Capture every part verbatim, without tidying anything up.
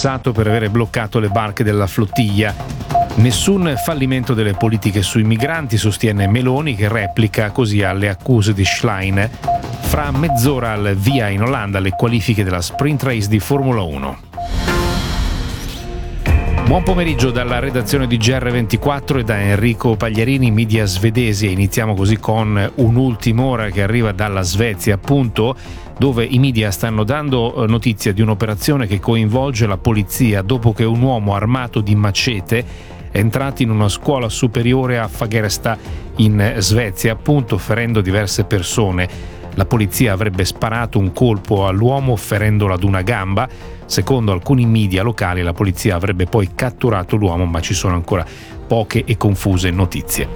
processato per avere bloccato le barche della flottiglia. Nessun fallimento delle politiche sui migranti, sostiene Meloni, che replica così alle accuse di Schlein. Fra mezz'ora al via in Olanda le qualifiche della sprint race di Formula uno. Buon pomeriggio dalla redazione di G R ventiquattro e da Enrico Pagliarini, media svedesi, e iniziamo così con un'ultima ora che arriva dalla Svezia, appunto, dove i media stanno dando notizia di un'operazione che coinvolge la polizia dopo che un uomo armato di macete è entrato in una scuola superiore a Fagersta in Svezia, appunto, ferendo diverse persone. La polizia avrebbe sparato un colpo all'uomo ferendolo ad una gamba. Secondo alcuni media locali la polizia avrebbe poi catturato l'uomo, ma ci sono ancora poche e confuse notizie.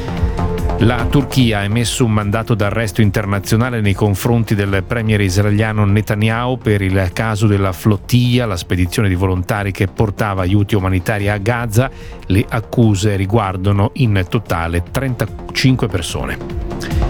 La Turchia ha emesso un mandato d'arresto internazionale nei confronti del premier israeliano Netanyahu per il caso della flottiglia, la spedizione di volontari che portava aiuti umanitari a Gaza. Le accuse riguardano in totale trentacinque persone.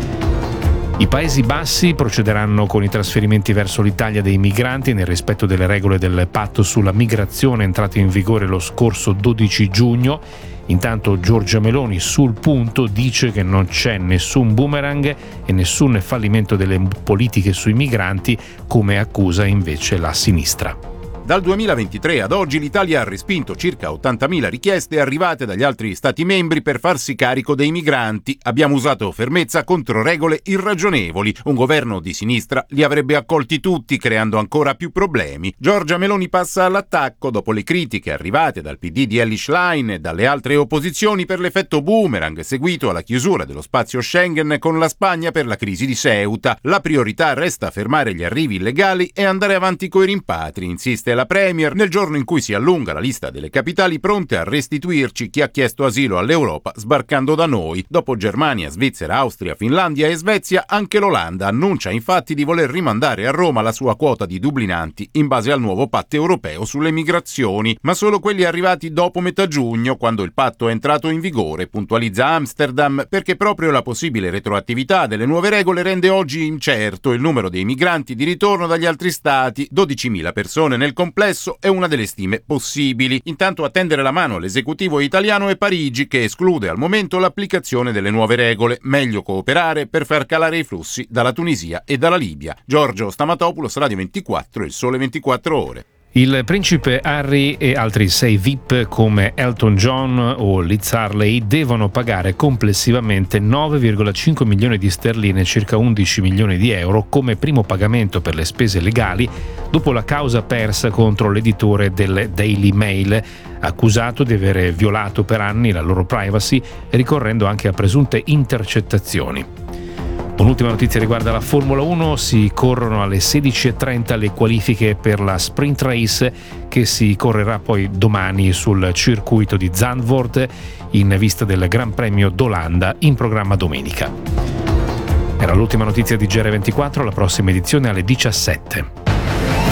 I Paesi Bassi procederanno con i trasferimenti verso l'Italia dei migranti nel rispetto delle regole del patto sulla migrazione entrato in vigore lo scorso dodici giugno. Intanto Giorgia Meloni sul punto dice che non c'è nessun boomerang e nessun fallimento delle politiche sui migranti, come accusa invece la sinistra. Dal duemilaventitré ad oggi l'Italia ha respinto circa ottantamila richieste arrivate dagli altri Stati membri per farsi carico dei migranti. Abbiamo usato fermezza contro regole irragionevoli. Un governo di sinistra li avrebbe accolti tutti, creando ancora più problemi. Giorgia Meloni passa all'attacco dopo le critiche arrivate dal P D di Elly Schlein e dalle altre opposizioni per l'effetto boomerang seguito alla chiusura dello spazio Schengen con la Spagna per la crisi di Ceuta. La priorità resta fermare gli arrivi illegali e andare avanti coi rimpatri, insiste la Premier, nel giorno in cui si allunga la lista delle capitali pronte a restituirci chi ha chiesto asilo all'Europa sbarcando da noi. Dopo Germania, Svizzera, Austria, Finlandia e Svezia, anche l'Olanda annuncia infatti di voler rimandare a Roma la sua quota di dublinanti in base al nuovo patto europeo sulle migrazioni, ma solo quelli arrivati dopo metà giugno, quando il patto è entrato in vigore, puntualizza Amsterdam, perché proprio la possibile retroattività delle nuove regole rende oggi incerto il numero dei migranti di ritorno dagli altri stati. dodicimila persone nel complesso è una delle stime possibili. Intanto a tendere la mano all'esecutivo italiano è Parigi, che esclude al momento l'applicazione delle nuove regole. Meglio cooperare per far calare i flussi dalla Tunisia e dalla Libia. Giorgio Stamatopoulos, Radio ventiquattro, Il Sole ventiquattro Ore. Il principe Harry e altri sei V I P come Elton John o Liz Harley devono pagare complessivamente nove virgola cinque milioni di sterline, circa undici milioni di euro, come primo pagamento per le spese legali dopo la causa persa contro l'editore del Daily Mail, accusato di aver violato per anni la loro privacy, ricorrendo anche a presunte intercettazioni. Un'ultima notizia riguarda la Formula uno, si corrono alle sedici e trenta le qualifiche per la sprint race che si correrà poi domani sul circuito di Zandvoort in vista del Gran Premio d'Olanda in programma domenica. Era l'ultima notizia di G R ventiquattro, la prossima edizione alle diciassette.